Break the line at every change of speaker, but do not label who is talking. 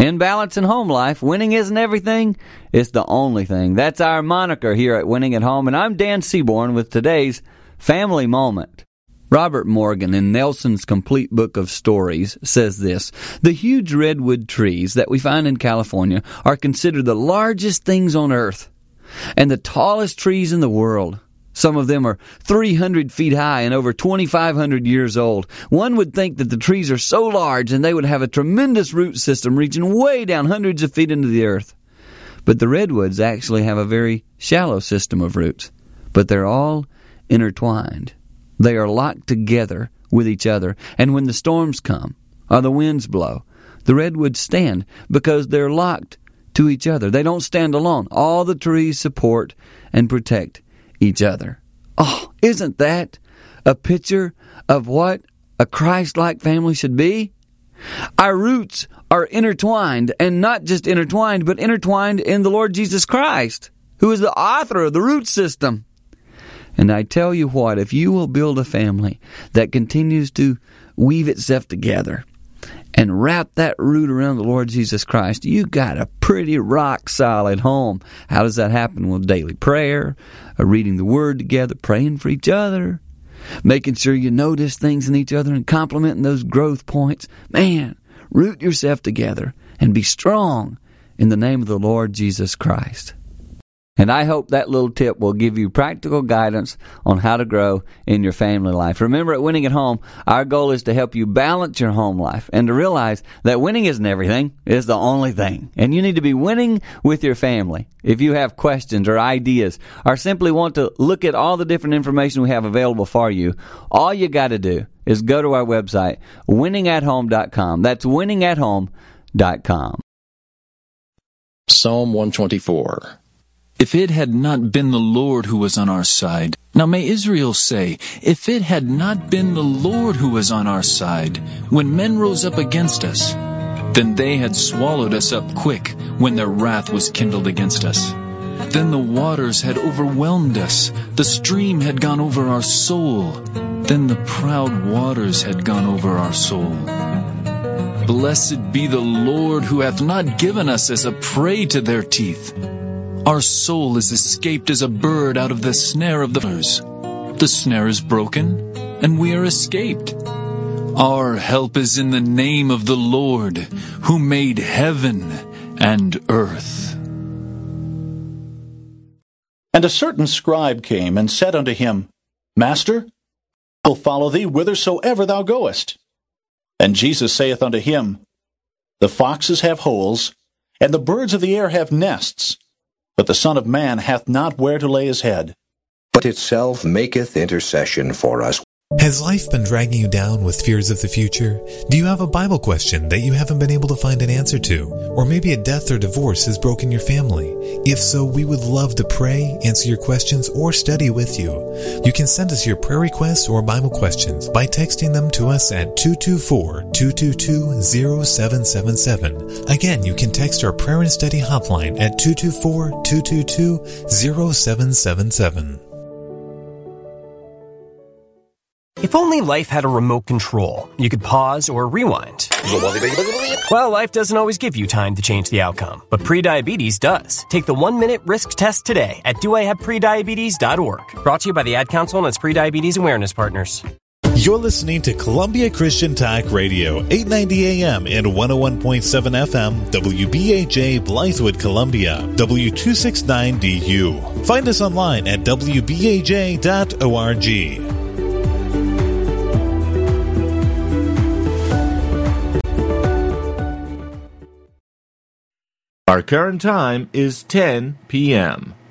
In balance in home life, winning isn't everything, it's the only thing. That's our moniker here at Winning at Home, and I'm Dan Seaborn with today's Family Moment. Robert Morgan, in Nelson's Complete Book of Stories, says this: the huge redwood trees that we find in California are considered the largest things on earth and the tallest trees in the world. Some of them are 300 feet high and over 2,500 years old. One would think that the trees are so large and they would have a tremendous root system reaching way down hundreds of feet into the earth. But the redwoods actually have a very shallow system of roots. But they're all intertwined. They are locked together with each other. And when the storms come or the winds blow, the redwoods stand because they're locked to each other. They don't stand alone. All the trees support and protect each other. Oh, isn't that a picture of what a Christ-like family should be? Our roots are intertwined, and not just intertwined, but intertwined in the Lord Jesus Christ, who is the author of the root system. And I tell you what, if you will build a family that continues to weave itself together and wrap that root around the Lord Jesus Christ, you got a pretty rock-solid home. How does that happen? Well, daily prayer, reading the Word together, praying for each other, making sure you notice things in each other and complimenting those growth points. Man, root yourself together and be strong in the name of the Lord Jesus Christ. And I hope that little tip will give you practical guidance on how to grow in your family life. Remember, at Winning at Home, our goal is to help you balance your home life and to realize that winning isn't everything, it's the only thing. And you need to be winning with your family. If you have questions or ideas or simply want to look at all the different information we have available for you, all you got to do is go to our website, winningathome.com. That's winningathome.com.
Psalm 124.
If it had not been the Lord who was on our side. Now may Israel say, if it had not been the Lord who was on our side, when men rose up against us, then they had swallowed us up quick when their wrath was kindled against us. Then the waters had overwhelmed us, the stream had gone over our soul, then the proud waters had gone over our soul. Blessed be the Lord who hath not given us as a prey to their teeth. Our soul is escaped as a bird out of the snare of the birds. The snare is broken, and we are escaped. Our help is in the name of the Lord, who made heaven and earth.
And a certain scribe came and said unto him, Master, I will follow thee whithersoever thou goest. And Jesus saith unto him, The foxes have holes, and the birds of the air have nests, but the Son of Man hath not where to lay his head.
But itself maketh intercession for us.
Has life been dragging you down with fears of the future? Do you have a Bible question that you haven't been able to find an answer to? Or maybe a death or divorce has broken your family? If so, we would love to pray, answer your questions, or study with you. You can send us your prayer requests or Bible questions by texting them to us at 224-222-0777. Again, you can text our prayer and study hotline at 224-222-0777.
If only life had a remote control, you could pause or rewind. Well, life doesn't always give you time to change the outcome, but prediabetes does. Take the 1-minute risk test today at doihaveprediabetes.org. Brought to you by the Ad Council and its Prediabetes Awareness Partners.
You're listening to Columbia Christian Talk Radio, 890 AM and 101.7 FM, WBAJ Blythewood, Columbia, W269DU. Find us online at WBAJ.org.
Our current time is 10 p.m.